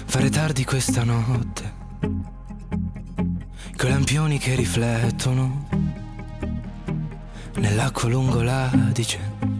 fare tardi questa notte, coi lampioni che riflettono nell'acqua lungo l'Adige.